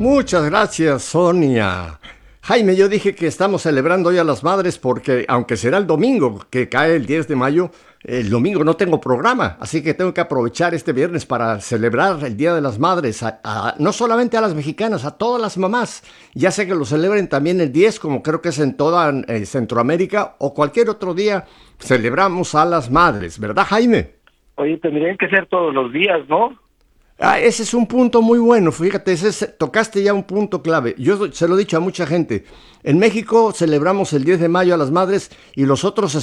Muchas gracias, Sonia. Jaime, yo dije que estamos celebrando hoy a las madres porque, aunque será el domingo, que cae el 10 de mayo, el domingo no tengo programa, así que tengo que aprovechar este viernes para celebrar el Día de las Madres, no solamente a las mexicanas, a todas las mamás. Ya sé que lo celebren también el 10, como creo que es en toda Centroamérica, o cualquier otro día celebramos a las madres, ¿verdad, Jaime? Oye, tendrían que ser todos los días, ¿no? Ese es un punto muy bueno, fíjate, tocaste ya un punto clave. Yo se lo he dicho a mucha gente. En México celebramos el 10 de mayo a las madres y los otros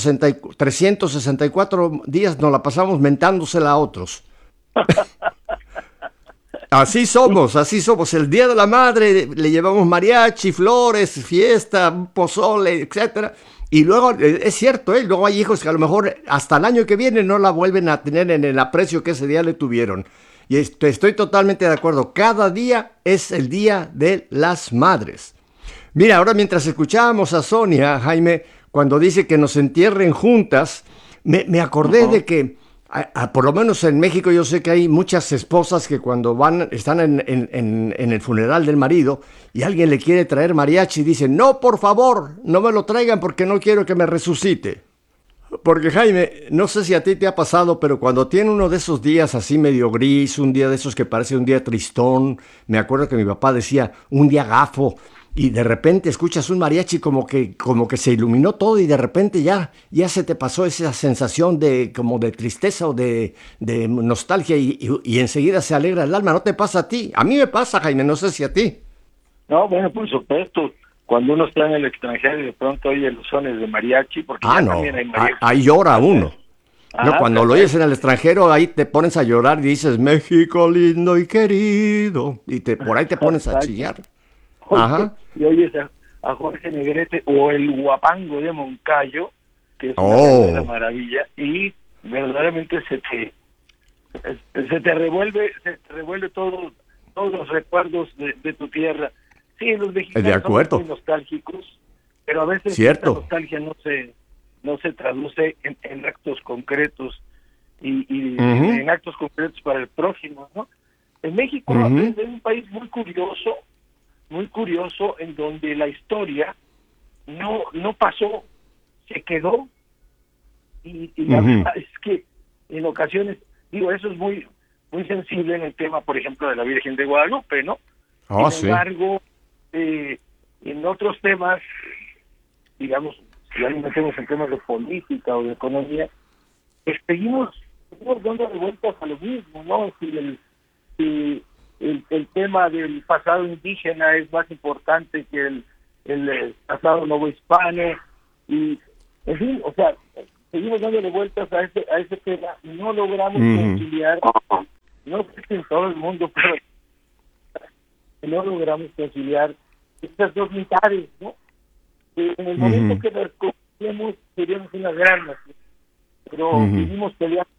364 días nos la pasamos mentándosela a otros. Así somos, así somos. El Día de la Madre le llevamos mariachi, flores, fiesta, pozole, etcétera. Y luego, es cierto, luego hay hijos que a lo mejor hasta el año que viene no la vuelven a tener en el aprecio que ese día le tuvieron. Y estoy totalmente de acuerdo. Cada día es el Día de las Madres. Mira, ahora mientras escuchábamos a Sonia, Jaime, cuando dice que nos entierren juntas, me acordé de que, por lo menos en México, yo sé que hay muchas esposas que cuando están en el funeral del marido y alguien le quiere traer mariachi, dicen, no, por favor, no me lo traigan porque no quiero que me resucite. Porque Jaime, no sé si a ti te ha pasado, pero cuando tiene uno de esos días así medio gris, un día de esos que parece un día tristón, me acuerdo que mi papá decía un día gafo, y de repente escuchas un mariachi como que se iluminó todo y de repente ya se te pasó esa sensación de como de tristeza o de nostalgia y enseguida se alegra el alma. ¿No te pasa a ti? A mí me pasa, Jaime, no sé si a ti. No, bueno, por supuesto. Cuando uno está en el extranjero y de pronto oye los sones de mariachi, porque ya No, también hay mariachi. ahí llora uno. No, cuando lo oyes en el extranjero, ahí te pones a llorar y dices, México lindo y querido. Y por ahí te pones a chillar. Ajá. Y oyes a Jorge Negrete o el Huapango de Moncayo, que es una verdadera maravilla, y verdaderamente se te revuelve todos los recuerdos de tu tierra. Sí, los mexicanos son muy nostálgicos, pero a veces esta nostalgia no se traduce en actos concretos y en actos concretos para el prójimo, ¿no? En México es un país muy curioso en donde la historia no pasó, se quedó y la verdad es que en ocasiones, digo, eso es muy muy sensible en el tema, por ejemplo, de la Virgen de Guadalupe, ¿no? Sin embargo, en otros temas, digamos, si ya nos metemos en temas de política o de economía, pues seguimos dando vueltas a lo mismo, ¿no? Si el tema del pasado indígena es más importante que el pasado novohispano, y en fin, o sea, seguimos dándole vueltas a ese tema y no logramos conciliar, no sé si en todo el mundo, pero no logramos conciliar estas dos mitades, ¿no? En el momento que las conciliemos seríamos una gran nación, pero seguimos peleando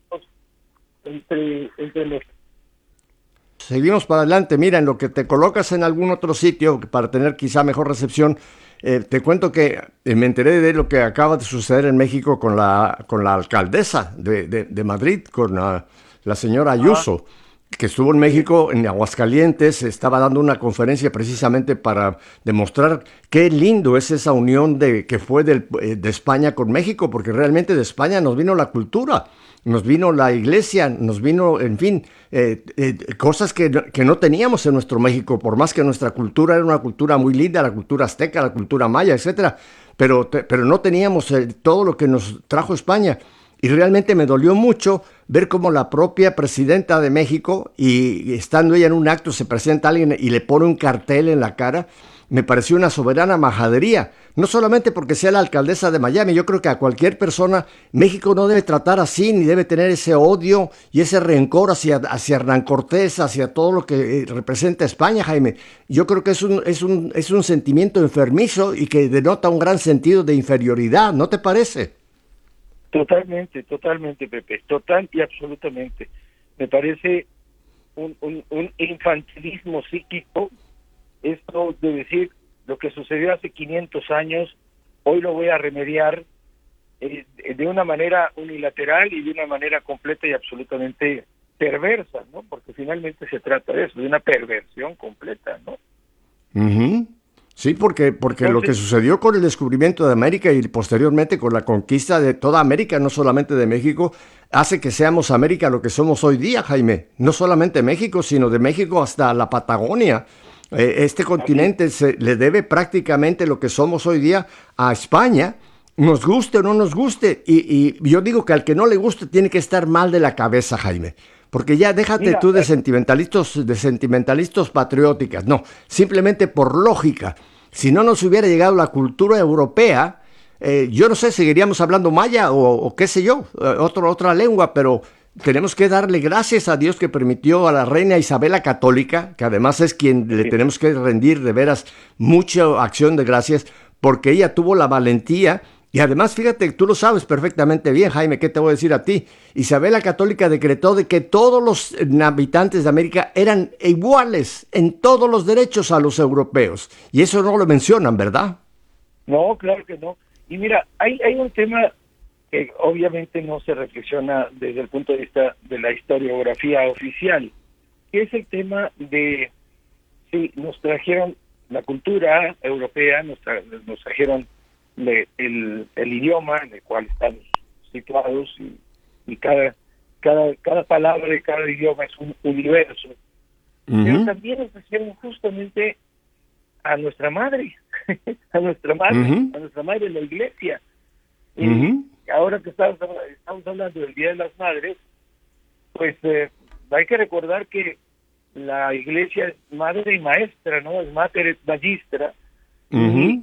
entre los... Seguimos para adelante. Mira, en lo que te colocas en algún otro sitio para tener quizá mejor recepción, te cuento que me enteré de lo que acaba de suceder en México con la alcaldesa de Madrid, con la señora Ayuso, que estuvo en México, en Aguascalientes, estaba dando una conferencia precisamente para demostrar qué lindo es esa unión que fue de España con México, porque realmente de España nos vino la cultura, nos vino la iglesia, nos vino, en fin, cosas que no teníamos en nuestro México, por más que nuestra cultura era una cultura muy linda, la cultura azteca, la cultura maya, etcétera, pero no teníamos todo lo que nos trajo España. Y realmente me dolió mucho ver cómo la propia presidenta de México, y estando ella en un acto, se presenta alguien y le pone un cartel en la cara. Me pareció una soberana majadería. No solamente porque sea la alcaldesa de Miami, yo creo que a cualquier persona, México no debe tratar así, ni debe tener ese odio y ese rencor hacia Hernán Cortés, hacia todo lo que representa España, Jaime. Yo creo que es un sentimiento enfermizo y que denota un gran sentido de inferioridad, ¿no te parece? Totalmente, Pepe, total y absolutamente. Me parece un infantilismo psíquico esto de decir lo que sucedió hace 500 años, hoy lo voy a remediar de una manera unilateral y de una manera completa y absolutamente perversa, ¿no? Porque finalmente se trata de eso, de una perversión completa, ¿no? Ujú. Sí, porque lo que Entonces, sucedió con el descubrimiento de América y posteriormente con la conquista de toda América, no solamente de México, hace que seamos América lo que somos hoy día, Jaime. No solamente México, sino de México hasta la Patagonia. Este así, continente se le debe prácticamente lo que somos hoy día a España, nos guste o no nos guste. Y yo digo que al que no le guste tiene que estar mal de la cabeza, Jaime. Porque ya déjate mira, tú de sentimentalistas patrióticas. No, simplemente por lógica. Si no nos hubiera llegado la cultura europea, yo no sé, seguiríamos hablando maya o qué sé yo, otra lengua, pero tenemos que darle gracias a Dios que permitió a la reina Isabel la Católica, que además es quien le así, tenemos que rendir de veras mucha acción de gracias, porque ella tuvo la valentía. Y además, fíjate, tú lo sabes perfectamente bien, Jaime, ¿qué te voy a decir a ti? Isabel la Católica decretó de que todos los habitantes de América eran iguales en todos los derechos a los europeos. Y eso no lo mencionan, ¿verdad? no, claro que no. Y mira, hay un tema que obviamente no se reflexiona desde el punto de vista de la historiografía oficial, que es el tema de si nos trajeron la cultura europea, nos trajeron el idioma en el cual estamos situados y cada palabra y cada idioma es un universo, pero Ujú, también nos trajeron justamente a nuestra madre, ujú, a nuestra madre en la iglesia. Y ujú, ahora que estamos hablando del Día de las Madres, pues hay que recordar que la iglesia es madre y maestra, ¿no? Es mater et magistra, y ujú,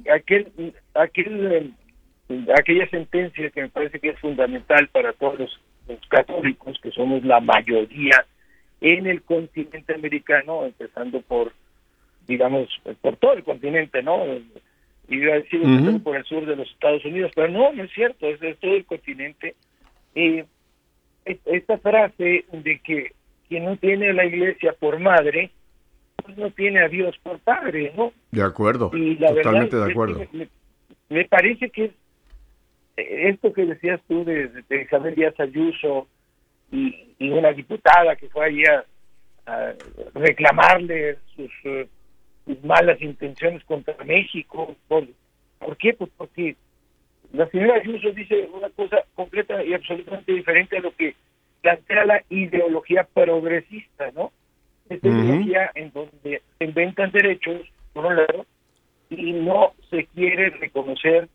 aquella sentencia que me parece que es fundamental para todos los católicos, que somos la mayoría en el continente americano, empezando por, digamos, por todo el continente, ¿no? Y iba a decir empezando ujú. por el sur de los Estados Unidos, pero no es cierto, es todo el continente. Eh, Esta frase de que quien no tiene a la iglesia por madre, pues no tiene a Dios por padre, ¿no? De acuerdo, Y la verdad totalmente de es que acuerdo. me parece que esto que decías tú de Isabel Díaz Ayuso y una diputada que fue allí a reclamarle sus malas intenciones contra México. ¿Por qué? Pues porque la señora Ayuso dice una cosa completa y absolutamente diferente a lo que plantea la ideología progresista, ¿no? Esta Ujú, ideología en donde se inventan derechos, por un lado, y no se quiere reconocer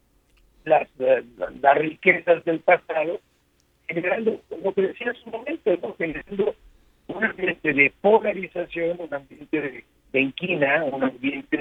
las riquezas del pasado, generando, lo que decía en su momento, ¿no? Generando un ambiente de polarización, un ambiente de inquina, un ambiente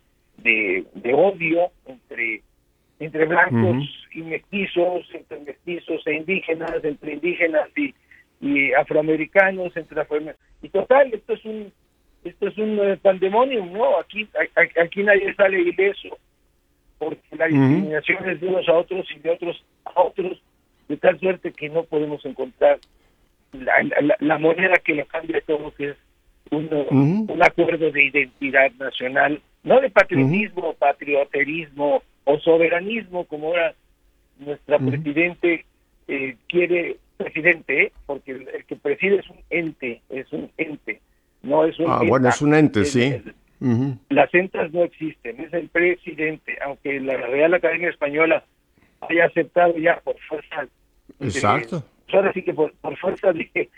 de odio entre blancos ujú, y mestizos, entre mestizos e indígenas, entre indígenas y afroamericanos, y total, esto es un pandemonium, ¿no? Aquí nadie sale ileso, porque la ujú, discriminación es de unos a otros y de otros a otros, de tal suerte que no podemos encontrar la moneda que lo cambia todo, que es ujú, un acuerdo de identidad nacional, no de ujú, patriotismo, patrioterismo o soberanismo, como ahora nuestra ujú. presidente presidente, porque el que preside es un ente, no es un Ah, bueno, ETA. es un ente, sí. Ujú. Las entas no existen, es el presidente, aunque la Real Academia Española haya aceptado ya por fuerza Exacto. pues ahora sí que por fuerza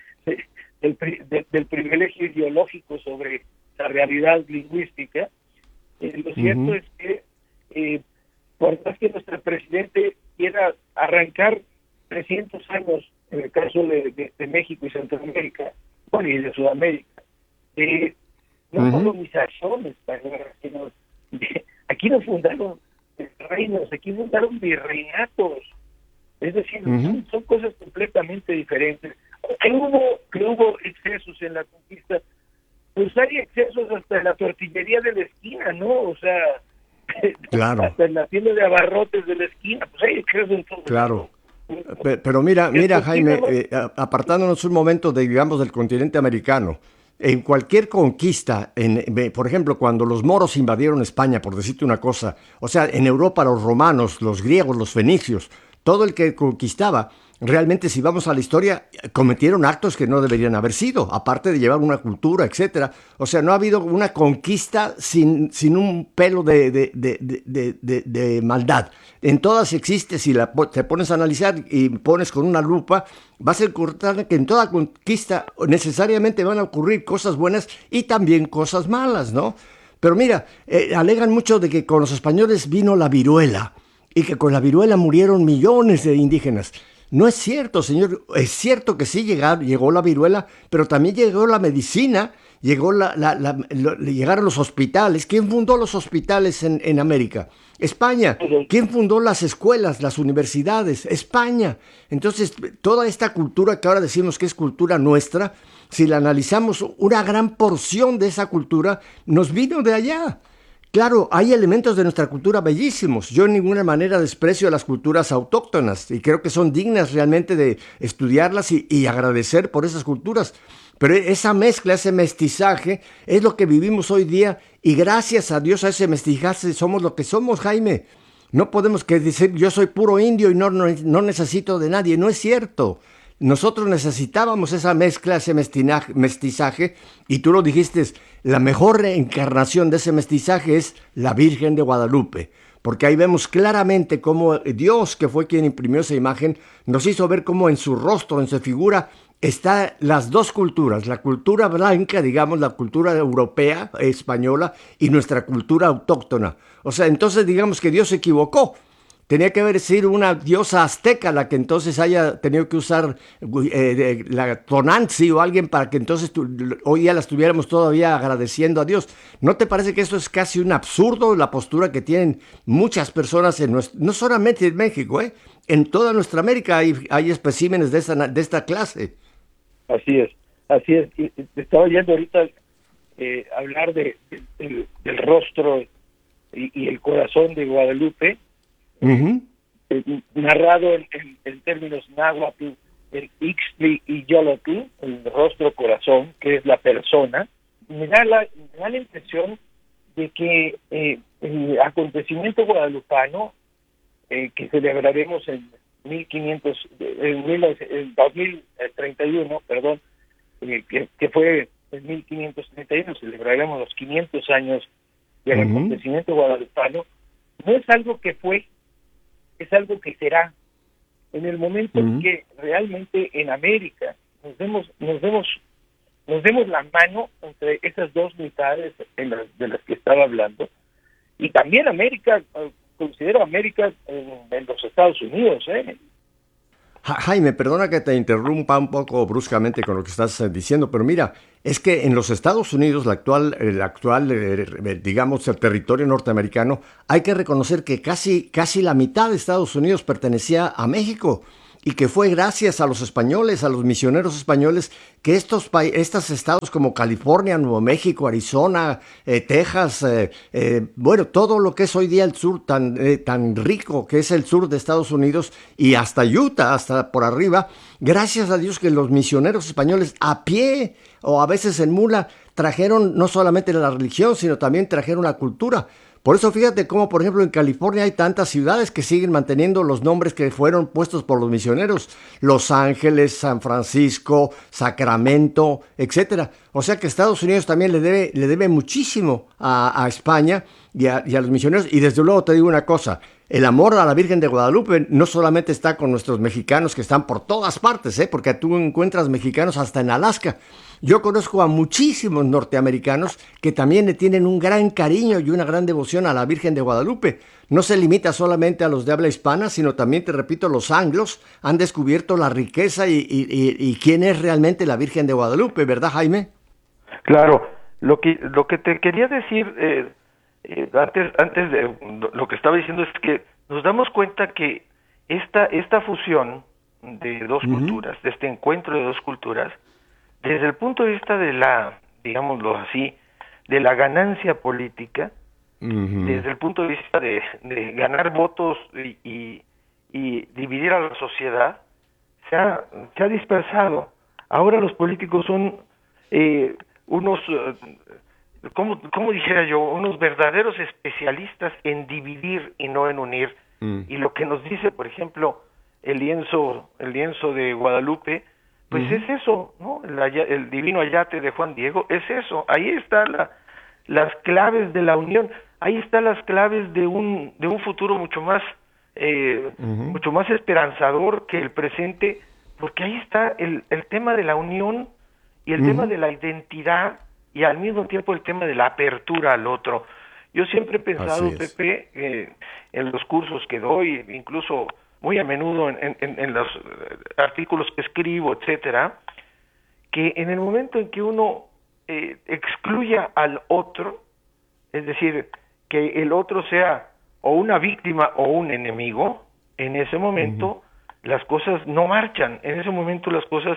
del privilegio ideológico sobre la realidad lingüística. Lo cierto Ujú, es que por más que nuestro presidente quiera arrancar 300 años, en el caso de México y Centroamérica, bueno, y de Sudamérica, no ujú, colonización española, sino aquí no fundaron reinos, aquí fundaron virreinatos. Es decir, ujú. son cosas completamente diferentes. Que hubo excesos en la conquista, pues hay excesos hasta en la tortillería de la esquina, ¿no? O sea, Claro, hasta en la tienda de abarrotes de la esquina, pues hay excesos en todo claro. lado. Pero mira, mira, Aquí Jaime, nada más, apartándonos un momento de, digamos, del continente americano, en cualquier conquista, por ejemplo, cuando los moros invadieron España, por decirte una cosa, o sea, en Europa los romanos, los griegos, los fenicios, todo el que conquistaba, realmente si vamos a la historia, cometieron actos que no deberían haber sido, aparte de llevar una cultura, etcétera. O sea, no ha habido una conquista sin un pelo de maldad. En todas existe, si te pones a analizar y pones con una lupa, vas a encontrar que en toda conquista necesariamente van a ocurrir cosas buenas y también cosas malas, ¿no? Pero mira, alegan mucho de que con los españoles vino la viruela y que con la viruela murieron millones de indígenas. No es cierto, señor. Es cierto que sí llegó la viruela, pero también llegó la medicina, llegaron los hospitales. ¿Quién fundó los hospitales en América? España. ¿Quién fundó las escuelas, las universidades? España. Entonces, toda esta cultura que ahora decimos que es cultura nuestra, si la analizamos, una gran porción de esa cultura nos vino de allá. Claro, hay elementos de nuestra cultura bellísimos. Yo en ninguna manera desprecio las culturas autóctonas y creo que son dignas realmente de estudiarlas y agradecer por esas culturas. Pero esa mezcla, ese mestizaje, es lo que vivimos hoy día y gracias a Dios a ese mestizaje somos lo que somos, Jaime. No podemos decir yo soy puro indio y no necesito de nadie. No es cierto. Nosotros necesitábamos esa mezcla, ese mestizaje, y tú lo dijiste, la mejor reencarnación de ese mestizaje es la Virgen de Guadalupe, porque ahí vemos claramente cómo Dios, que fue quien imprimió esa imagen, nos hizo ver cómo en su rostro, en su figura, están las dos culturas, la cultura blanca, digamos, la cultura europea, española, y nuestra cultura autóctona. O sea, entonces digamos que Dios se equivocó. Tenía que haber sido una diosa azteca la que entonces haya tenido que usar la Tonantzin o alguien para que entonces hoy día la estuviéramos todavía agradeciendo a Dios. ¿No te parece que esto es casi un absurdo, la postura que tienen muchas personas, no solamente en México, en toda nuestra América hay especímenes de esta clase? Así es, así es. Y te estaba oyendo ahorita hablar del rostro y el corazón de Guadalupe. Uh-huh. Narrado en términos náhuatl, el Ixtli y Yolotl, el rostro corazón, que es la persona. Me da la impresión de que el acontecimiento guadalupano que celebraremos en 2031, perdón, que fue en 1531, celebraremos los 500 años del acontecimiento guadalupano, no es algo que fue, es algo que será. En el momento en que realmente en América nos demos la mano entre esas dos mitades de las que estaba hablando, y también América, considero América en los Estados Unidos, Jaime, perdona que te interrumpa un poco bruscamente con lo que estás diciendo, pero mira, es que en los Estados Unidos, digamos, el territorio norteamericano, hay que reconocer que casi la mitad de Estados Unidos pertenecía a México y que fue gracias a los españoles, a los misioneros españoles, que estos estados como California, Nuevo México, Arizona, Texas, bueno, todo lo que es hoy día el sur tan rico que es el sur de Estados Unidos y hasta Utah, hasta por arriba, gracias a Dios que los misioneros españoles a pie o a veces en mula trajeron no solamente la religión, sino también trajeron la cultura. Por eso fíjate cómo, por ejemplo, en California hay tantas ciudades que siguen manteniendo los nombres que fueron puestos por los misioneros. Los Ángeles, San Francisco, Sacramento, etcétera. O sea que Estados Unidos también le debe muchísimo a España y a los misioneros. Y desde luego te digo una cosa, el amor a la Virgen de Guadalupe no solamente está con nuestros mexicanos que están por todas partes, porque tú encuentras mexicanos hasta en Alaska. Yo conozco a muchísimos norteamericanos que también le tienen un gran cariño y una gran devoción a la Virgen de Guadalupe. No se limita solamente a los de habla hispana, sino también, te repito, los anglos han descubierto la riqueza y quién es realmente la Virgen de Guadalupe, ¿verdad, Jaime? Claro, lo que te quería decir antes de lo que estaba diciendo es que nos damos cuenta que esta fusión de dos culturas, de este encuentro de dos culturas, desde el punto de vista de la, digámoslo así, de la ganancia política, desde el punto de vista de ganar votos y dividir a la sociedad, se ha dispersado. Ahora los políticos son unos, ¿cómo dijera yo? Unos verdaderos especialistas en dividir y no en unir. Y lo que nos dice, por ejemplo, el lienzo de Guadalupe, pues es eso, ¿no? El divino ayate de Juan Diego es eso. Ahí están las claves de la unión, ahí están las claves de un futuro mucho más esperanzador que el presente, porque ahí está el tema de la unión y el tema de la identidad, y al mismo tiempo el tema de la apertura al otro. Yo siempre he pensado, Pepe, en los cursos que doy, incluso muy a menudo en los artículos que escribo, etcétera, que en el momento en que uno excluya al otro, es decir, que el otro sea o una víctima o un enemigo, en ese momento las cosas no marchan, en ese momento las cosas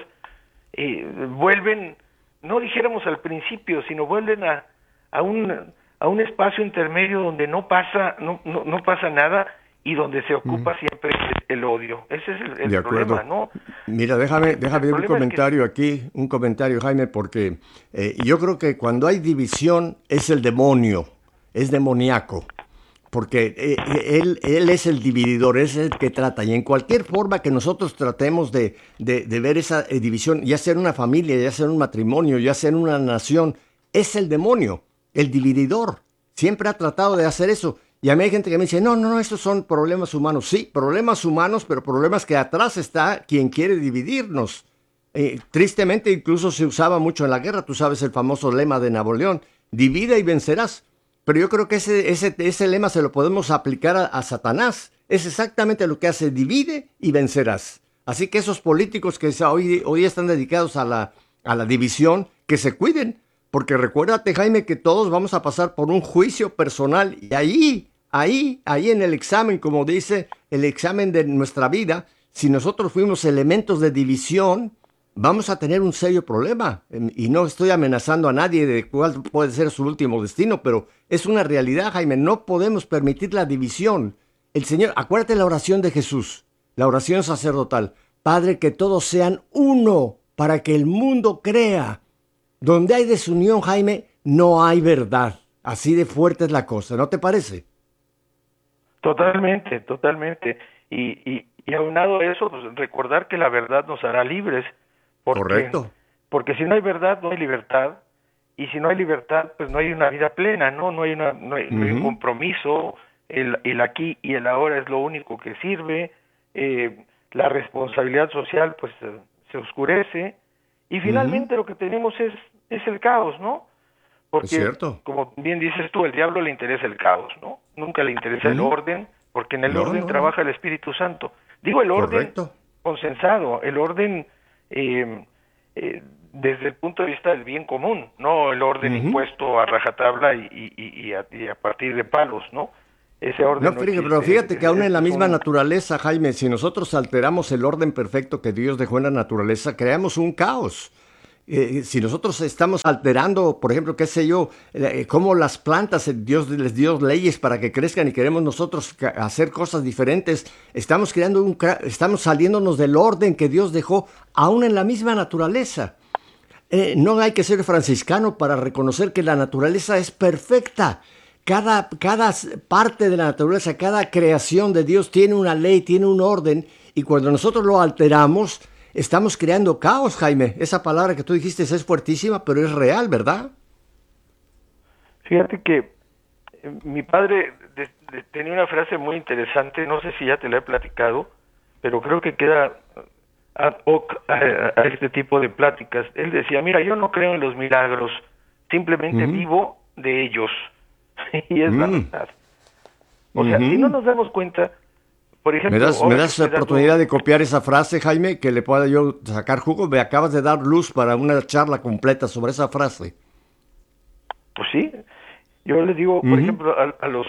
vuelven, no dijéramos al principio, sino vuelven a un espacio intermedio donde no pasa nada y donde se ocupa siempre el odio. Ese es el problema, ¿no? Mira, déjame un comentario aquí, un comentario, Jaime, porque yo creo que cuando hay división es el demonio, es demoníaco, porque él es el divididor, es el que trata, y en cualquier forma que nosotros tratemos de ver esa división, ya sea en una familia, ya sea en un matrimonio, ya sea en una nación, es el demonio, el divididor, siempre ha tratado de hacer eso. Y a mí hay gente que me dice, no, estos son problemas humanos. Sí, problemas humanos, pero problemas que atrás está quien quiere dividirnos. Tristemente, incluso se usaba mucho en la guerra, tú sabes el famoso lema de Napoleón, divide y vencerás. Pero yo creo que ese lema se lo podemos aplicar a Satanás. Es exactamente lo que hace, divide y vencerás. Así que esos políticos que hoy están dedicados a la división, que se cuiden. Porque recuérdate, Jaime, que todos vamos a pasar por un juicio personal y ahí en el examen, como dice, el examen de nuestra vida, si nosotros fuimos elementos de división, vamos a tener un serio problema. Y no estoy amenazando a nadie de cuál puede ser su último destino, pero es una realidad, Jaime, no podemos permitir la división. El Señor, acuérdate la oración de Jesús, la oración sacerdotal. Padre, que todos sean uno para que el mundo crea. Donde hay desunión, Jaime, no hay verdad. Así de fuerte es la cosa, ¿no te parece? Totalmente. Y aunado a eso, pues, recordar que la verdad nos hará libres. Correcto. Porque si no hay verdad, no hay libertad. Y si no hay libertad, pues no hay una vida plena, ¿no? No hay un compromiso. El aquí y el ahora es lo único que sirve. La responsabilidad social, pues, se oscurece. Y finalmente lo que tenemos es el caos, ¿no? Porque, como bien dices tú, al diablo le interesa el caos, ¿no? Nunca le interesa el orden, porque en el orden trabaja el Espíritu Santo. Digo el orden consensado, el orden desde el punto de vista del bien común, no el orden impuesto a rajatabla y a partir de palos, ¿no? Ese orden no existe. Pero fíjate que aún en la misma naturaleza, Jaime, si nosotros alteramos el orden perfecto que Dios dejó en la naturaleza, creamos un caos. Si nosotros estamos alterando, por ejemplo, qué sé yo, cómo las plantas, Dios les dio leyes para que crezcan y queremos nosotros hacer cosas diferentes, estamos saliéndonos del orden que Dios dejó aún en la misma naturaleza. No hay que ser franciscano para reconocer que la naturaleza es perfecta. Cada parte de la naturaleza, cada creación de Dios tiene una ley, tiene un orden, y cuando nosotros lo alteramos, estamos creando caos, Jaime. Esa palabra que tú dijiste es fuertísima, pero es real, ¿verdad? Fíjate que mi padre tenía una frase muy interesante, no sé si ya te la he platicado, pero creo que queda ad hoc a este tipo de pláticas. Él decía, mira, yo no creo en los milagros, simplemente vivo de ellos. Y es la verdad. O sea, si no nos damos cuenta, por ejemplo... ¿Me das la oportunidad de copiar esa frase, Jaime, que le pueda yo sacar jugo? Me acabas de dar luz para una charla completa sobre esa frase. Pues sí. Yo les digo, por ejemplo, a los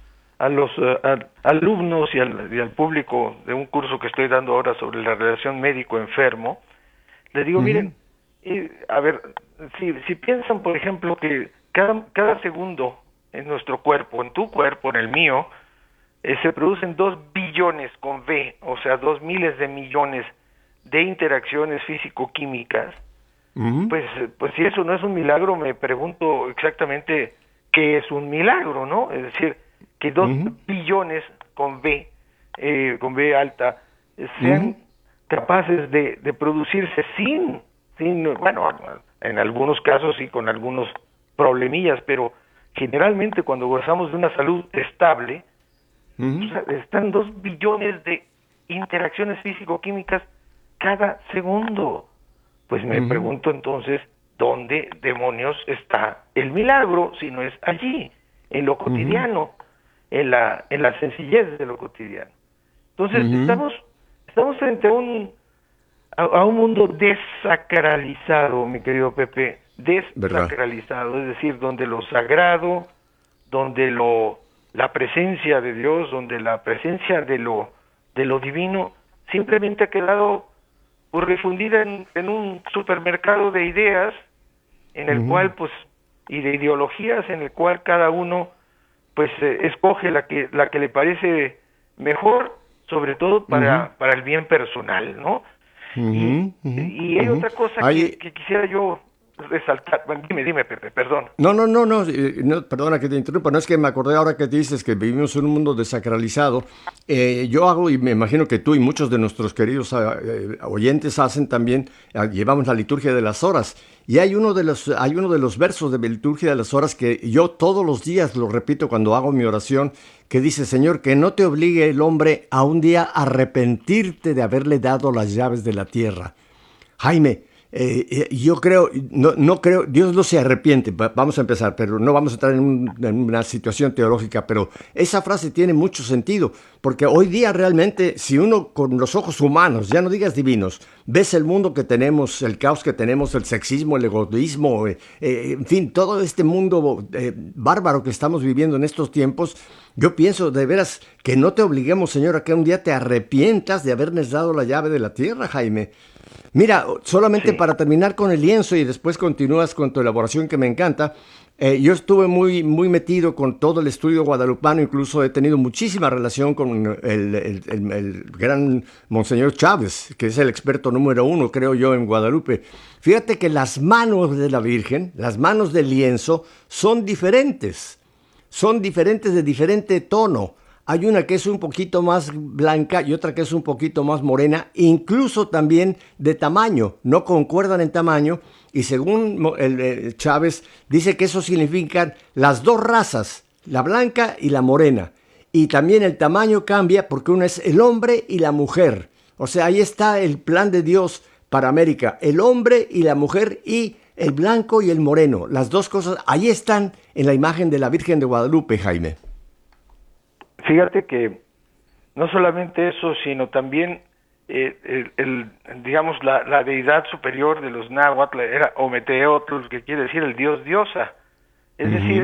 alumnos y al público de un curso que estoy dando ahora sobre la relación médico-enfermo, les digo, miren, a ver, si piensan, por ejemplo, que cada segundo en nuestro cuerpo, en tu cuerpo, en el mío, se producen 2 billones con B, o sea, 2 miles de millones de interacciones físico-químicas, pues si eso no es un milagro, me pregunto exactamente qué es un milagro, ¿no? Es decir, que 2 billones con B alta, sean capaces de producirse sin, bueno, en algunos casos sí con algunos problemillas, pero generalmente cuando gozamos de una salud estable, o sea, están 2 billones de interacciones físico-químicas cada segundo. Pues me pregunto entonces, ¿dónde demonios está el milagro si no es allí, en lo cotidiano, en la sencillez de lo cotidiano? Entonces estamos frente a un mundo desacralizado, mi querido Pepe, desacralizado, es decir, donde lo sagrado, donde la presencia de Dios, donde la presencia de lo divino simplemente ha quedado refundida en un supermercado de ideas en el cual pues y de ideologías en el cual cada uno pues escoge la que le parece mejor, sobre todo para el bien personal, ¿no? Y hay otra cosa que quisiera yo resaltar. Bueno, dime, Pepe, perdón. No, perdona que te interrumpa, no es que me acordé ahora que dices que vivimos en un mundo desacralizado. Yo hago, y me imagino que tú y muchos de nuestros queridos oyentes hacen también, llevamos la liturgia de las horas, y hay uno de los versos de la liturgia de las horas que yo todos los días lo repito cuando hago mi oración, que dice: Señor, que no te obligue el hombre a un día arrepentirte de haberle dado las llaves de la tierra. Jaime, yo creo, no creo, Dios no se arrepiente, vamos a empezar, pero no vamos a entrar en una situación teológica, pero esa frase tiene mucho sentido, porque hoy día realmente, si uno con los ojos humanos, ya no digas divinos, ves el mundo que tenemos, el caos que tenemos, el sexismo, el egoísmo, en fin, todo este mundo bárbaro que estamos viviendo en estos tiempos, yo pienso de veras que no te obliguemos, Señor, a que un día te arrepientas de habernos dado la llave de la tierra, Jaime. Mira, solamente para terminar con el lienzo y después continúas con tu elaboración que me encanta, yo estuve muy metido con todo el estudio guadalupano, incluso he tenido muchísima relación con el gran Monseñor Chávez, que es el experto número 1, creo yo, en Guadalupe. Fíjate que las manos de la Virgen, las manos del lienzo, son diferentes de diferente tono. Hay una que es un poquito más blanca y otra que es un poquito más morena, incluso también de tamaño, no concuerdan en tamaño, y según Chávez dice que eso significan las dos razas, la blanca y la morena, y también el tamaño cambia porque una es el hombre y la mujer. O sea, ahí está el plan de Dios para América, el hombre y la mujer y el blanco y el moreno, las dos cosas, ahí están en la imagen de la Virgen de Guadalupe, Jaime. Fíjate que no solamente eso, sino también digamos la deidad superior de los náhuatl era Ometeotl, que quiere decir el dios diosa. Es decir,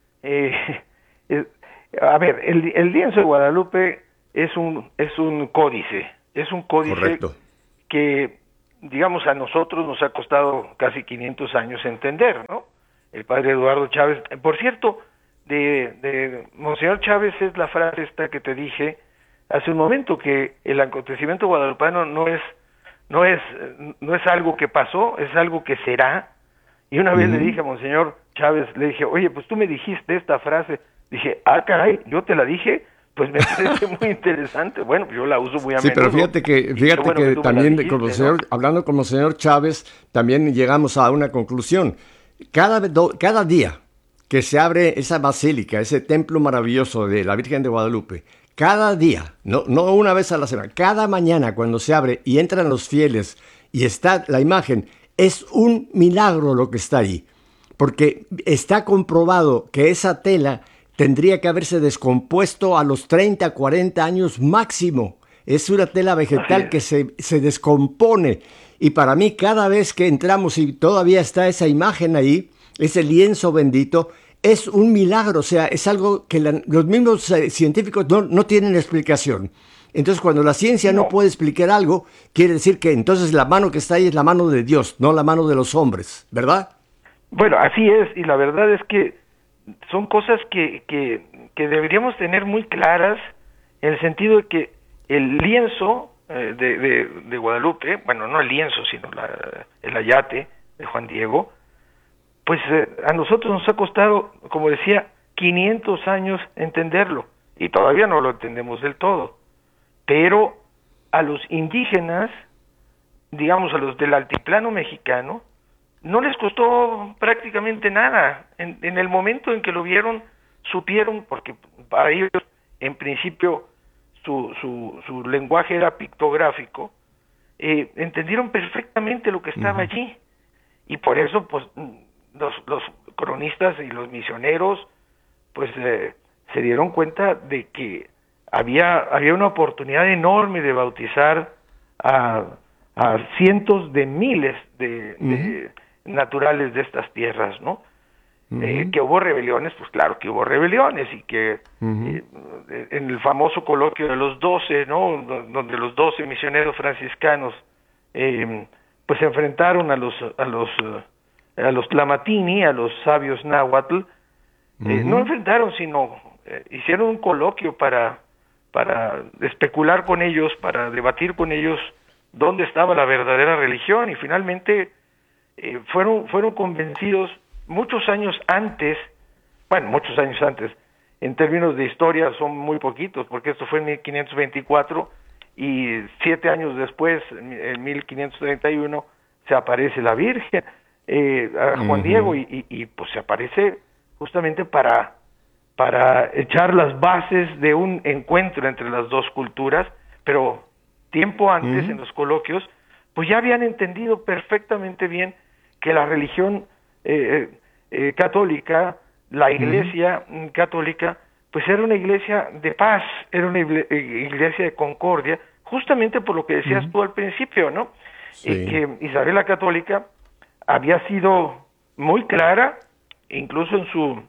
a ver, el lienzo de Guadalupe es un códice, Correcto. Que digamos a nosotros nos ha costado casi 500 años entender, ¿no? El padre Eduardo Chávez, por cierto, de Monseñor Chávez es la frase esta que te dije hace un momento, que el acontecimiento guadalupano no es algo que pasó, es algo que será. Y una vez le dije a Monseñor Chávez, le dije, oye, pues tú me dijiste esta frase. Dije, caray, yo te la dije, pues me parece muy interesante. Bueno, yo la uso muy a menudo. Sí, pero fíjate que también dijiste, ¿no? Hablando con Monseñor Chávez, también llegamos a una conclusión. Cada día que se abre esa basílica, ese templo maravilloso de la Virgen de Guadalupe, cada día, no una vez a la semana, cada mañana cuando se abre y entran los fieles y está la imagen, es un milagro lo que está ahí, porque está comprobado que esa tela tendría que haberse descompuesto a los 30, 40 años máximo. Es una tela vegetal que se descompone, y para mí cada vez que entramos y todavía está esa imagen ahí, ese lienzo bendito, es un milagro. O sea, es algo que los mismos científicos no tienen explicación. Entonces, cuando la ciencia no puede explicar algo, quiere decir que entonces la mano que está ahí es la mano de Dios, no la mano de los hombres, ¿verdad? Bueno, así es, y la verdad es que son cosas que deberíamos tener muy claras, en el sentido de que el lienzo de Guadalupe, bueno, no el lienzo, sino el ayate de Juan Diego, pues a nosotros nos ha costado, como decía, 500 años entenderlo, y todavía no lo entendemos del todo, pero a los indígenas, digamos a los del altiplano mexicano, no les costó prácticamente nada. En el momento en que lo vieron, supieron, porque para ellos en principio su lenguaje era pictográfico, entendieron perfectamente lo que estaba allí, y por eso pues los cronistas y los misioneros pues se dieron cuenta de que había una oportunidad enorme de bautizar a cientos de miles de naturales de estas tierras, ¿no? Que hubo rebeliones, pues claro que hubo rebeliones, y que en el famoso coloquio de los 12, ¿no? Donde los 12 misioneros franciscanos pues se enfrentaron a los tlamatini, a los sabios náhuatl, no enfrentaron, sino hicieron un coloquio para especular con ellos, para debatir con ellos dónde estaba la verdadera religión, y finalmente fueron convencidos muchos años antes, en términos de historia son muy poquitos, porque esto fue en 1524, y 7 años después, en 1531, se aparece la Virgen a Juan Diego, y pues se aparece justamente para echar las bases de un encuentro entre las dos culturas, pero tiempo antes, en los coloquios, pues ya habían entendido perfectamente bien que la religión católica, la iglesia católica, pues era una iglesia de paz, era una iglesia de concordia, justamente por lo que decías tú al principio, ¿no? Sí. Que Isabel la Católica había sido muy clara, incluso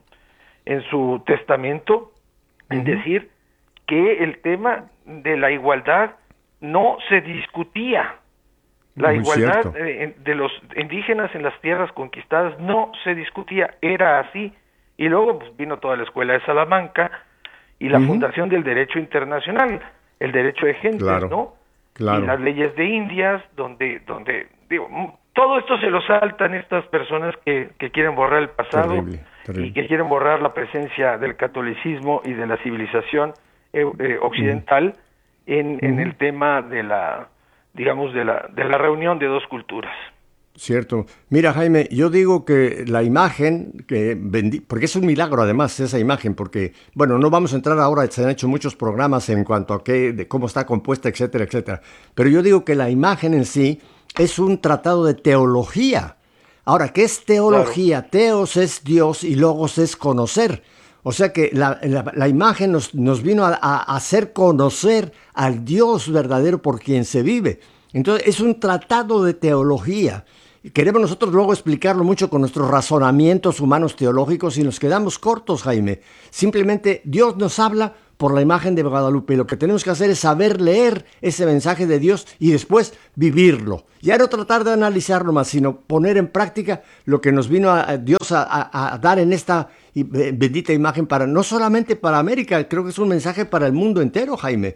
en su testamento, en decir que el tema de la igualdad no se discutía. La Muy igualdad cierto. de los indígenas en las tierras conquistadas no se discutía, era así. Y luego pues, vino toda la escuela de Salamanca y la fundación del derecho internacional, el derecho de gentes, Claro, ¿no? claro. Y las leyes de Indias, donde digo, todo esto se lo saltan estas personas que quieren borrar el pasado. Terrible, terrible. Y que quieren borrar la presencia del catolicismo y de la civilización occidental en el tema de la, digamos, de la reunión de dos culturas. Cierto. Mira, Jaime, yo digo que la imagen, porque es un milagro además esa imagen, porque, bueno, no vamos a entrar ahora, se han hecho muchos programas en cuanto a de cómo está compuesta, etcétera, etcétera. Pero yo digo que la imagen en sí es un tratado de teología. Ahora, ¿qué es teología? Claro. Teos es Dios y logos es conocer. O sea que la imagen nos vino a hacer conocer al Dios verdadero por quien se vive. Entonces, es un tratado de teología. Queremos nosotros luego explicarlo mucho con nuestros razonamientos humanos teológicos y nos quedamos cortos, Jaime. Simplemente Dios nos habla por la imagen de Guadalupe. Y lo que tenemos que hacer es saber leer ese mensaje de Dios y después vivirlo. Ya no tratar de analizarlo más, sino poner en práctica lo que nos vino a Dios a dar en esta bendita imagen, no solamente para América, creo que es un mensaje para el mundo entero, Jaime.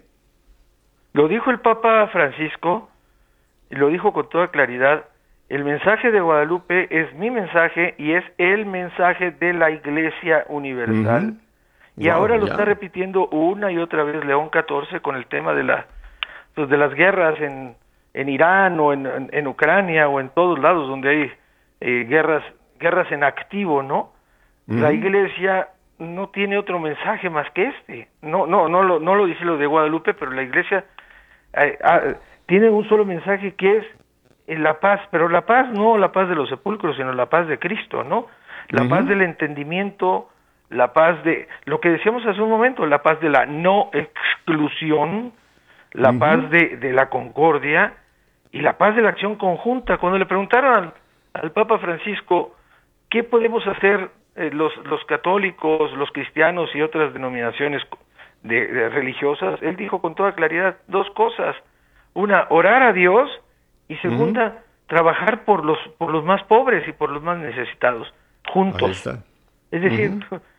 Lo dijo el Papa Francisco, y lo dijo con toda claridad. El mensaje de Guadalupe es mi mensaje y es el mensaje de la Iglesia Universal. Y ahora lo está repitiendo una y otra vez León XIV con el tema de las guerras en Irán o en Ucrania o en todos lados donde hay guerras en activo, ¿no? La Iglesia no tiene otro mensaje más que este. No lo dice lo de Guadalupe, pero la Iglesia tiene un solo mensaje que es la paz, pero la paz no la paz de los sepulcros, sino la paz de Cristo, ¿no? La paz del entendimiento, la paz de, lo que decíamos hace un momento, la paz de la no exclusión, la paz de la concordia y la paz de la acción conjunta. Cuando le preguntaron al Papa Francisco qué podemos hacer los católicos, los cristianos y otras denominaciones religiosas, él dijo con toda claridad dos cosas: una, orar a Dios, y segunda, trabajar por los más pobres y por los más necesitados, juntos. Ahí está. Es decir,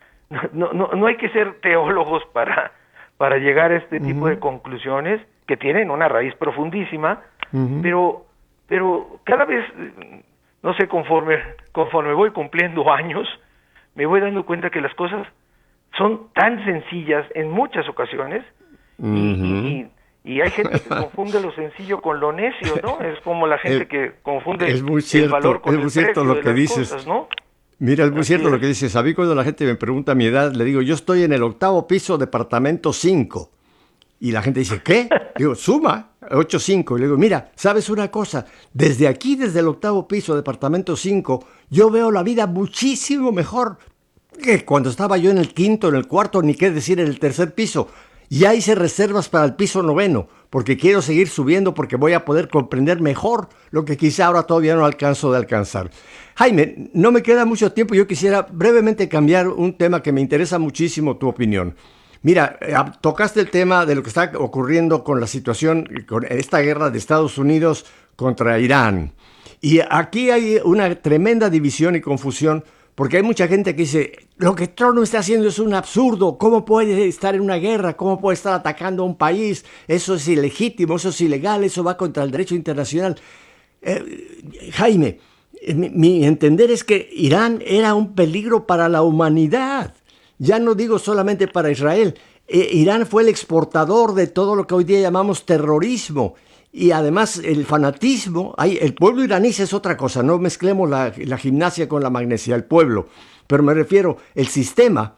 no hay que ser teólogos para llegar a este tipo de conclusiones que tienen una raíz profundísima, pero cada vez, no sé, conforme voy cumpliendo años, me voy dando cuenta que las cosas son tan sencillas en muchas ocasiones, y Y hay gente que confunde lo sencillo con lo necio, ¿no? Es como la gente que confunde el valor con el precio lo que dices, cosas, ¿no? Mira, es muy cierto lo que dices. A mí cuando la gente me pregunta mi edad, le digo, yo estoy en el 8º piso, departamento 5. Y la gente dice, ¿qué? Digo, suma, 8-5. Y le digo, mira, ¿sabes una cosa? Desde aquí, desde el 8º piso, departamento 5, yo veo la vida muchísimo mejor que cuando estaba yo en el 5º, en el 4º, ni qué decir en el 3er piso. Ya hice reservas para el piso 9º, porque quiero seguir subiendo, porque voy a poder comprender mejor lo que quizá ahora todavía no alcanzo de alcanzar. Jaime, no me queda mucho tiempo. Yo quisiera brevemente cambiar un tema que me interesa muchísimo tu opinión. Mira, tocaste el tema de lo que está ocurriendo con la situación, con esta guerra de Estados Unidos contra Irán. Y aquí hay una tremenda división y confusión, porque hay mucha gente que dice, lo que Trump está haciendo es un absurdo, ¿cómo puede estar en una guerra? ¿Cómo puede estar atacando a un país? Eso es ilegítimo, eso es ilegal, eso va contra el derecho internacional. Jaime, mi entender es que Irán era un peligro para la humanidad. Ya no digo solamente para Israel. Irán fue el exportador de todo lo que hoy día llamamos terrorismo. Y además el fanatismo, el pueblo iraní es otra cosa, no mezclemos la gimnasia con la magnesia, el pueblo. Pero me refiero, el sistema,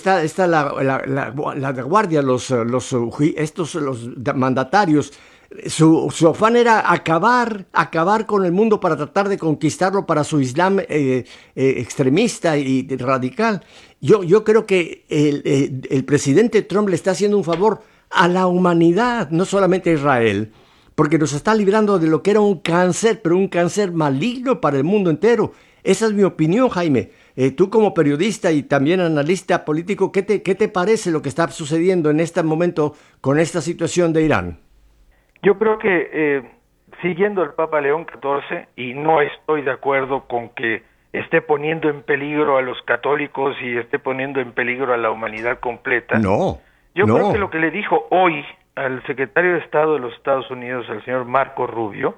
la guardia, los mandatarios, su afán era acabar con el mundo para tratar de conquistarlo para su Islam extremista y radical. Yo creo que el presidente Trump le está haciendo un favor a la humanidad, no solamente a Israel, porque nos está librando de lo que era un cáncer, pero un cáncer maligno para el mundo entero. Esa es mi opinión, Jaime. Tú como periodista y también analista político, ¿qué te parece lo que está sucediendo en este momento con esta situación de Irán? Yo creo que siguiendo el Papa León XIV, y no estoy de acuerdo con que esté poniendo en peligro a los católicos y esté poniendo en peligro a la humanidad completa. No. Creo que lo que le dijo hoy al secretario de Estado de los Estados Unidos, al señor Marco Rubio,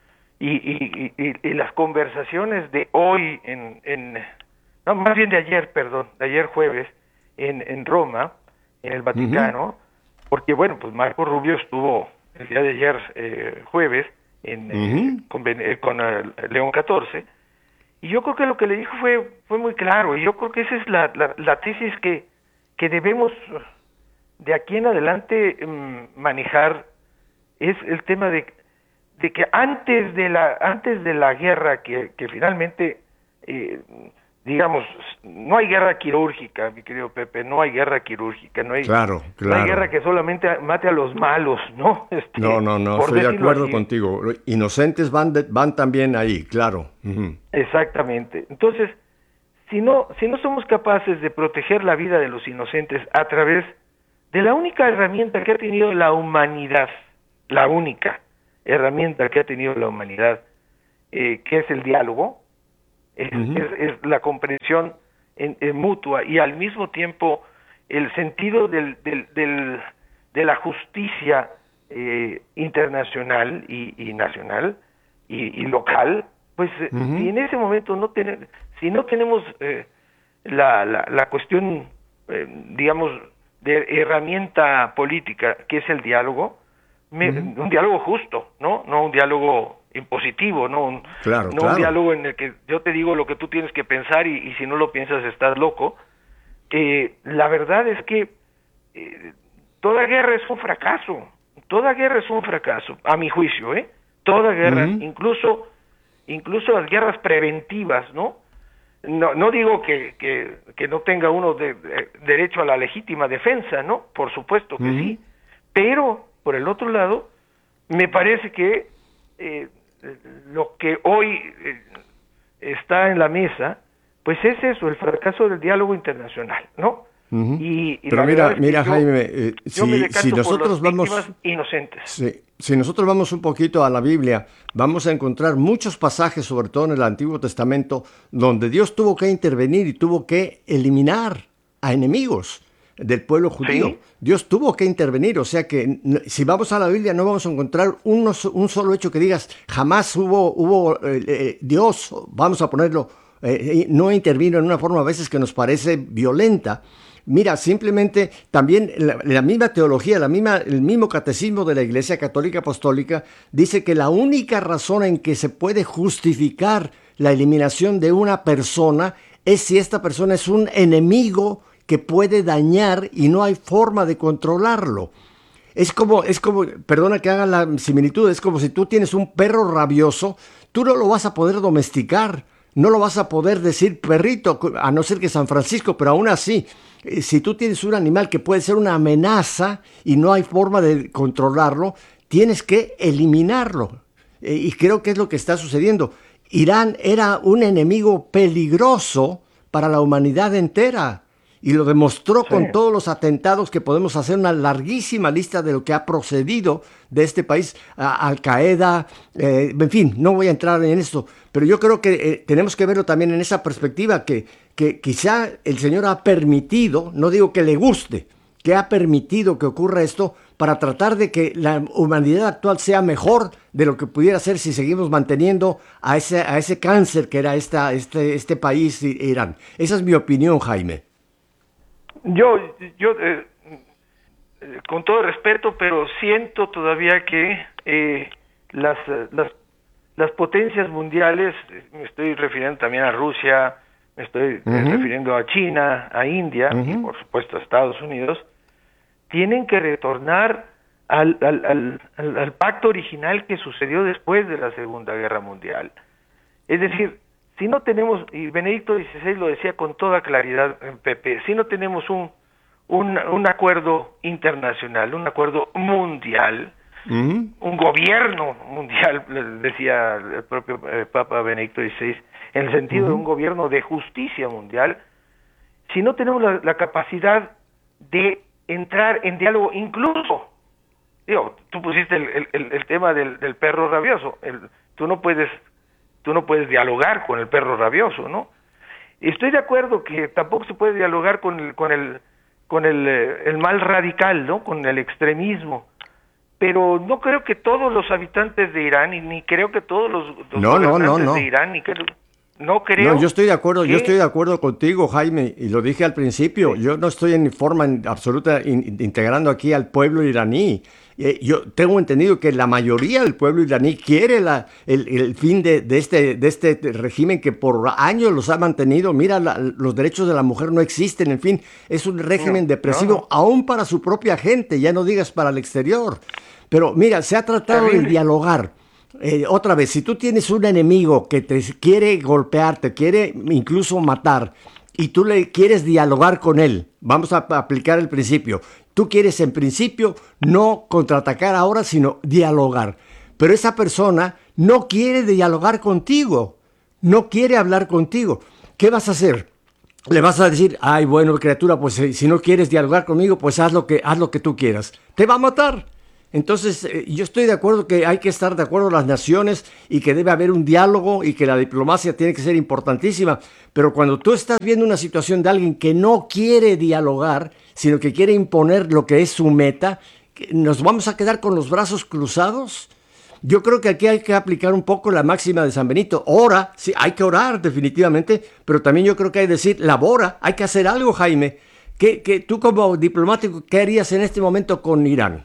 y las conversaciones de hoy no, más bien de ayer jueves, en Roma, en el Vaticano, porque bueno, pues Marco Rubio estuvo el día de ayer jueves con León XIV, y yo creo que lo que le dijo fue muy claro, y yo creo que esa es la tesis que debemos de aquí en adelante manejar, es el tema de que antes de la guerra que finalmente digamos, no hay guerra quirúrgica, mi querido Pepe, no hay guerra quirúrgica, no hay guerra que solamente mate a los malos, ¿no? No, estoy de acuerdo así contigo. Inocentes van también ahí, claro. Exactamente. Entonces, si no somos capaces de proteger la vida de los inocentes a través de la única herramienta que ha tenido la humanidad, la única herramienta que ha tenido la humanidad, que es el diálogo, es la comprensión mutua y al mismo tiempo el sentido de la justicia internacional y nacional y local, pues si en ese momento si no tenemos la cuestión, digamos, de herramienta política, que es el diálogo, un diálogo justo, no un diálogo impositivo, no un diálogo en el que yo te digo lo que tú tienes que pensar y si no lo piensas estás loco. La verdad es que toda guerra es un fracaso, a mi juicio, toda guerra, incluso las guerras preventivas, no digo que no tenga uno derecho a la legítima defensa, ¿no? Por supuesto que sí, pero por el otro lado me parece que lo que hoy está en la mesa, pues es eso, el fracaso del diálogo internacional, ¿no? Pero mira, Jaime, si nosotros vamos inocentes. Si nosotros vamos un poquito a la Biblia, vamos a encontrar muchos pasajes, sobre todo en el Antiguo Testamento, donde Dios tuvo que intervenir y tuvo que eliminar a enemigos del pueblo judío. ¿Sí? Dios tuvo que intervenir, o sea que si vamos a la Biblia no vamos a encontrar un solo hecho que digas, jamás hubo Dios, vamos a ponerlo, no intervino en una forma a veces que nos parece violenta. Mira, simplemente también la misma teología, el mismo catecismo de la Iglesia Católica Apostólica dice que la única razón en que se puede justificar la eliminación de una persona es si esta persona es un enemigo que puede dañar y no hay forma de controlarlo. Es como, perdona que haga la similitud, es como si tú tienes un perro rabioso, tú no lo vas a poder domesticar, no lo vas a poder decir perrito, a no ser que San Francisco, pero aún así, si tú tienes un animal que puede ser una amenaza y no hay forma de controlarlo, tienes que eliminarlo. Y creo que es lo que está sucediendo. Irán era un enemigo peligroso para la humanidad entera. Y lo demostró con todos los atentados que podemos hacer, una larguísima lista de lo que ha procedido de este país, Al Qaeda, en fin, no voy a entrar en esto, pero yo creo que tenemos que verlo también en esa perspectiva, que quizá el Señor ha permitido, no digo que le guste, que ha permitido que ocurra esto para tratar de que la humanidad actual sea mejor de lo que pudiera ser si seguimos manteniendo a ese cáncer que era este país, Irán. Esa es mi opinión, Jaime. Yo con todo respeto, pero siento todavía que las potencias mundiales, me estoy refiriendo también a Rusia, me estoy refiriendo a China, a India y por supuesto a Estados Unidos, tienen que retornar al pacto original que sucedió después de la Segunda Guerra Mundial. Es decir, si no tenemos, y Benedicto XVI lo decía con toda claridad, Pepe, si no tenemos un acuerdo internacional, un acuerdo mundial, un gobierno mundial, decía el propio Papa Benedicto XVI, en el sentido de un gobierno de justicia mundial, si no tenemos la capacidad de entrar en diálogo, incluso, tú pusiste el tema del perro rabioso, tú no puedes dialogar con el perro rabioso, ¿no? Estoy de acuerdo que tampoco se puede dialogar con el mal radical, ¿no? Con el extremismo, pero no creo que todos los habitantes de Irán, y ni creo que todos los gobernantes de Irán, no creo. No, yo estoy de acuerdo contigo, Jaime, y lo dije al principio, yo no estoy en forma absoluta integrando aquí al pueblo iraní. Yo tengo entendido que la mayoría del pueblo iraní quiere el fin de este régimen que por años los ha mantenido. Mira, los derechos de la mujer no existen, en fin, es un régimen depresivo aún para su propia gente, ya no digas para el exterior. Pero mira, se ha tratado de dialogar. Otra vez, si tú tienes un enemigo que te quiere golpear, te quiere incluso matar, y tú le quieres dialogar con él, vamos a aplicar el principio. Tú quieres en principio no contraatacar ahora, sino dialogar. Pero esa persona no quiere dialogar contigo, no quiere hablar contigo. ¿Qué vas a hacer? Le vas a decir, ay, bueno, criatura, pues si no quieres dialogar conmigo, pues haz lo que tú quieras. Te va a matar. Entonces, yo estoy de acuerdo que hay que estar de acuerdo las naciones y que debe haber un diálogo y que la diplomacia tiene que ser importantísima. Pero cuando tú estás viendo una situación de alguien que no quiere dialogar, sino que quiere imponer lo que es su meta, ¿nos vamos a quedar con los brazos cruzados? Yo creo que aquí hay que aplicar un poco la máxima de San Benito. Ora, sí, hay que orar definitivamente, pero también yo creo que hay que decir, labora, hay que hacer algo, Jaime. Tú como diplomático, ¿qué harías en este momento con Irán?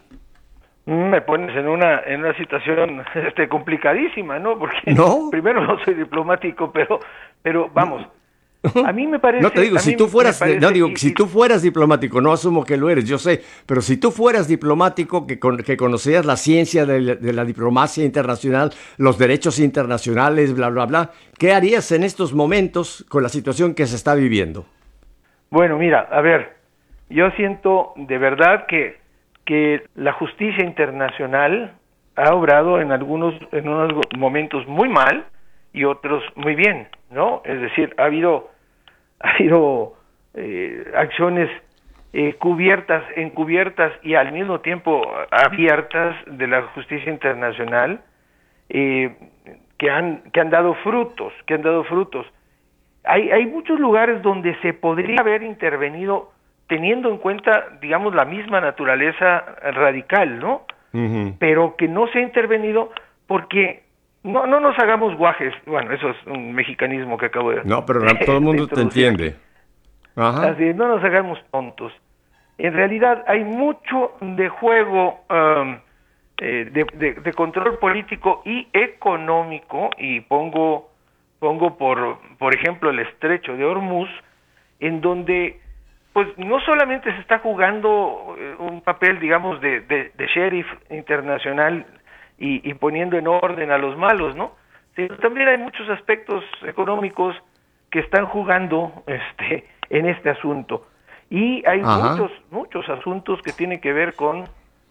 Me pones en una situación complicadísima, ¿no? Porque primero no soy diplomático, pero vamos, a mí me parece... No te digo, si tú fueras diplomático, no asumo que lo eres, yo sé, pero si tú fueras diplomático, que conocías la ciencia de la diplomacia internacional, los derechos internacionales, bla, bla, bla, ¿qué harías en estos momentos con la situación que se está viviendo? Bueno, mira, a ver, yo siento de verdad que la justicia internacional ha obrado en unos momentos muy mal y otros muy bien, ¿no? Es decir, ha habido acciones encubiertas y al mismo tiempo abiertas de la justicia internacional que han dado frutos, Hay muchos lugares donde se podría haber intervenido teniendo en cuenta, digamos, la misma naturaleza radical, ¿no? Uh-huh. Pero que no se ha intervenido porque no nos hagamos guajes. Bueno, eso es un mexicanismo que acabo de... No, pero todo el mundo te entiende. Ajá. Así es, no nos hagamos tontos. En realidad hay mucho de juego de control político y económico, y pongo por ejemplo el estrecho de Hormuz, en donde pues no solamente se está jugando un papel, digamos, de sheriff internacional y poniendo en orden a los malos, ¿no? Sino también hay muchos aspectos económicos que están jugando en este asunto. Y hay muchos asuntos que tienen que ver con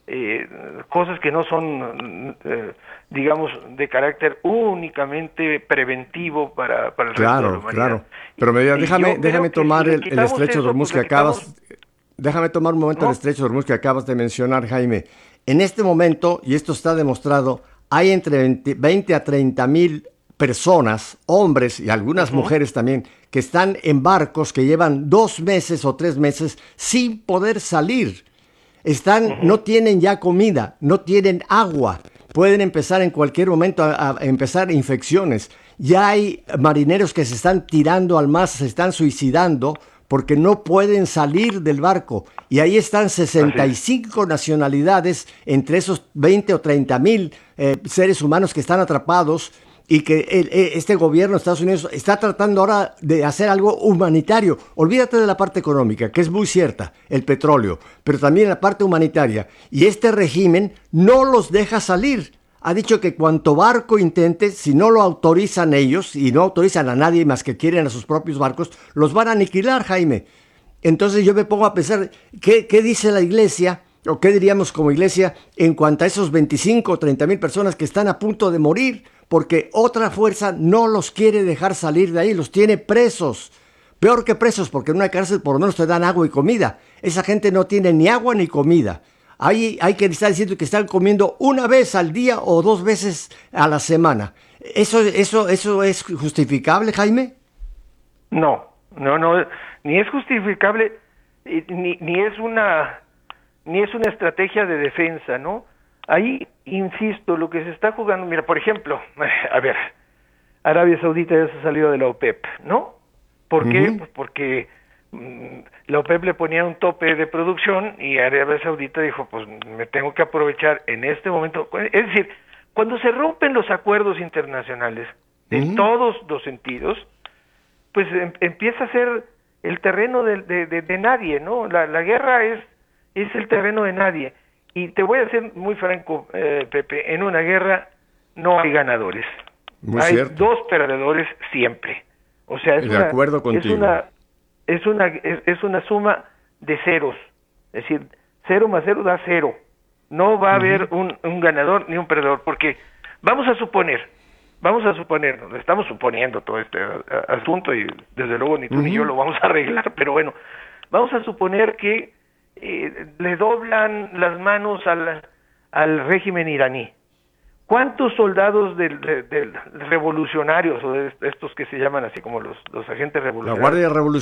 cosas que no son, digamos, de carácter únicamente preventivo para el resto de la humanidad. Claro. Pero déjame tomar el estrecho de Hormuz que acabas. Déjame tomar un momento el estrecho de Hormuz que acabas de mencionar, Jaime. En este momento, y esto está demostrado, hay entre 20 a 30 mil personas, hombres y algunas mujeres también, que están en barcos que llevan 2 meses o 3 meses sin poder salir. No tienen ya comida, no tienen agua, pueden empezar en cualquier momento a empezar infecciones. Ya hay marineros que se están tirando al mar, se están suicidando porque no pueden salir del barco. Y ahí están 65 nacionalidades entre esos 20 o 30 mil seres humanos que están atrapados, y que este gobierno de Estados Unidos está tratando ahora de hacer algo humanitario. Olvídate de la parte económica, que es muy cierta, el petróleo, pero también la parte humanitaria. Y este régimen no los deja salir. Ha dicho que cuanto barco intente, si no lo autorizan ellos, y no autorizan a nadie más que quieren a sus propios barcos, los van a aniquilar, Jaime. Entonces yo me pongo a pensar, ¿qué dice la iglesia? ¿O qué diríamos como iglesia en cuanto a esos 25 o 30 mil personas que están a punto de morir? Porque otra fuerza no los quiere dejar salir de ahí, los tiene presos. Peor que presos, porque en una cárcel por lo menos te dan agua y comida. Esa gente no tiene ni agua ni comida. Hay que estar diciendo que están comiendo una vez al día o 2 veces a la semana. ¿Eso es justificable, Jaime? No, ni es justificable, ni es una estrategia de defensa, ¿no? Ahí, insisto, lo que se está jugando, mira, por ejemplo, a ver, Arabia Saudita ya se salió de la OPEP, ¿no? ¿Por qué? Pues porque la OPEP le ponía un tope de producción y Arabia Saudita dijo, pues me tengo que aprovechar en este momento. Es decir, cuando se rompen los acuerdos internacionales, en todos los sentidos, pues empieza a ser el terreno de nadie, ¿no? La guerra es el terreno de nadie. Y te voy a ser muy franco, Pepe, en una guerra no hay ganadores. Hay 2 perdedores siempre. O sea, es una suma de ceros. Es decir, 0 más 0 da 0. No va a haber un ganador ni un perdedor, porque vamos a suponer, estamos suponiendo todo este asunto y desde luego ni tú ni yo lo vamos a arreglar, pero bueno, vamos a suponer que le doblan las manos al régimen iraní. ¿Cuántos soldados del revolucionarios, o de estos que se llaman así como los agentes revolucionarios? La Guardia Revolucionaria.